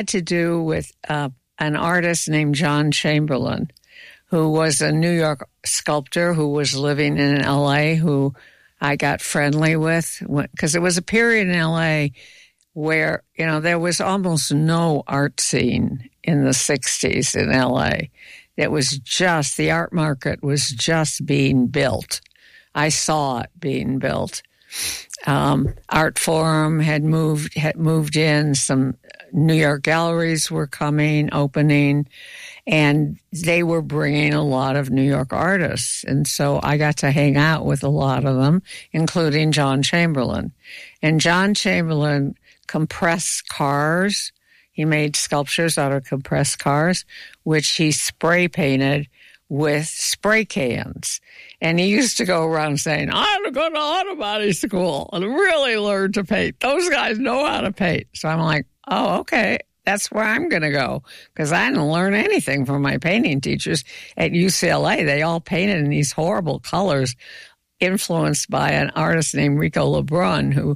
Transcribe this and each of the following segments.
to do with an artist named John Chamberlain, who was a New York sculptor who was living in L.A., who I got friendly with, because it was a period in L.A. where, there was almost no art scene in the 60s in L.A. It was just, the art market was just being built. I saw it being built. Art Forum had moved in, some New York galleries were opening, and they were bringing a lot of New York artists. And so I got to hang out with a lot of them, including John Chamberlain. And John Chamberlain compressed cars. He made sculptures out of compressed cars, which he spray painted with spray cans. And he used to go around saying, I had to go to auto body school and really learn to paint. Those guys know how to paint. So I'm like, oh, okay, that's where I'm going to go, because I didn't learn anything from my painting teachers at UCLA. They all painted in these horrible colors, influenced by an artist named Rico Lebrun, who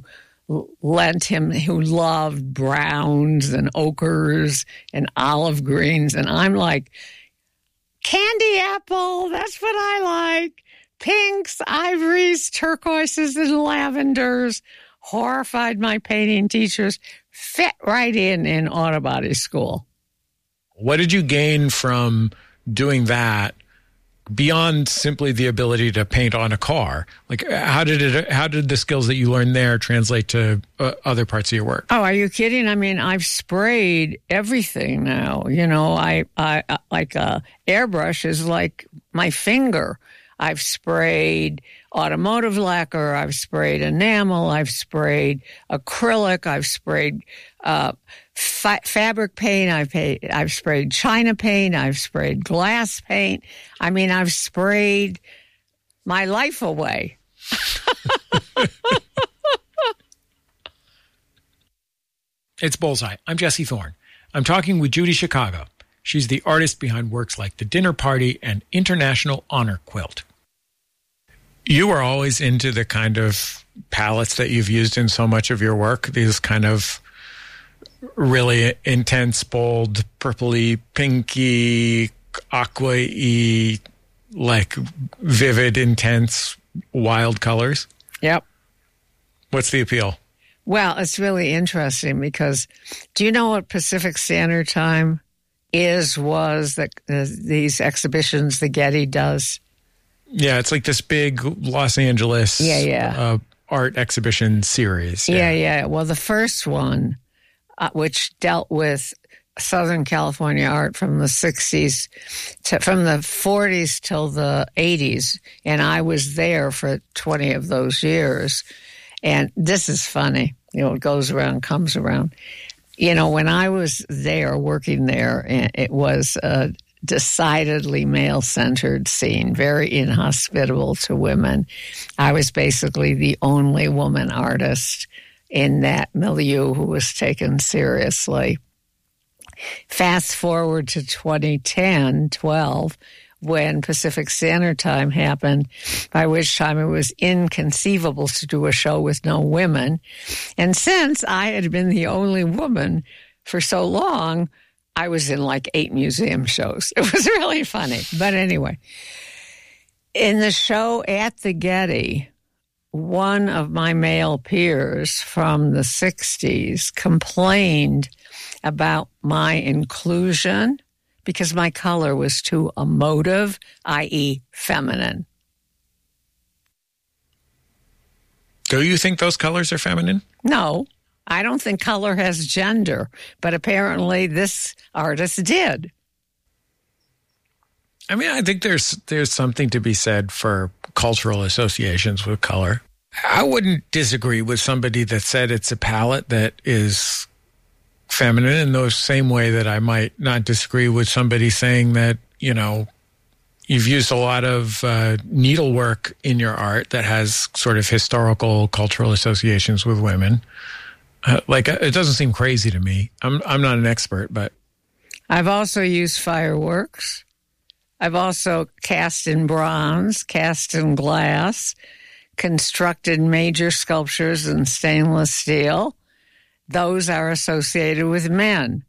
loved browns and ochres and olive greens. And I'm like, candy apple, that's what I like. Pinks, ivories, turquoises, and lavenders. Horrified my painting teachers. Fit right in auto body school. What did you gain from doing that beyond simply the ability to paint on a car? Like, how did the skills that you learned there translate to other parts of your work? Oh, are you kidding? I mean, I've sprayed everything now. I like airbrush is like my finger. I've sprayed automotive lacquer. I've sprayed enamel. I've sprayed acrylic. I've sprayed fabric paint. I've sprayed China paint. I've sprayed glass paint. I mean, I've sprayed my life away. It's Bullseye. I'm Jesse Thorne. I'm talking with Judy Chicago. She's the artist behind works like The Dinner Party and International Honor Quilt. You are always into the kind of palettes that you've used in so much of your work, these kind of really intense, bold, purpley, pinky, aqua-y, like vivid, intense, wild colors. Yep. What's the appeal? Well, it's really interesting because do you know what Pacific Standard Time was that these exhibitions the Getty does? Yeah, it's like this big Los Angeles art exhibition series. Yeah. Well, the first one, which dealt with Southern California art from the 60s, from the 40s till the 80s, and I was there for 20 of those years. And this is funny. It goes around, comes around. When I was there, working there, it was a decidedly male-centered scene, very inhospitable to women. I was basically the only woman artist in that milieu who was taken seriously. Fast forward to 2012, when Pacific Standard Time happened, by which time it was inconceivable to do a show with no women. And since I had been the only woman for so long, I was in like 8 museum shows. It was really funny. But anyway, in the show at the Getty, one of my male peers from the 60s complained about my inclusion because my color was too emotive, i.e. feminine. Do you think those colors are feminine? No, I don't think color has gender, but apparently this artist did. I mean, I think there's something to be said for cultural associations with color. I wouldn't disagree with somebody that said it's a palette that is feminine in the same way that I might not disagree with somebody saying that, you've used a lot of needlework in your art that has sort of historical cultural associations with women. It doesn't seem crazy to me. I'm not an expert, but I've also used fireworks. I've also cast in bronze, cast in glass, constructed major sculptures in stainless steel. Those are associated with men.